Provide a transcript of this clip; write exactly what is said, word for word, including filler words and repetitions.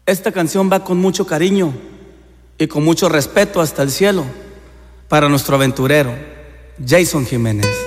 Esta canción va con mucho cariño y con mucho respeto hasta el cielo para nuestro aventurero, Jason Jiménez.